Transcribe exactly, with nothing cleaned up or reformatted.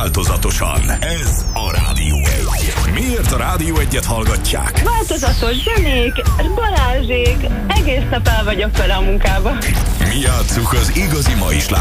változatosan. Ez a Rádió egy. Miért a Rádió egyet hallgatják? Változatos zenék, Balázsék, egész nap el vagyok vele a munkába. Mi játsszuk az igazi mai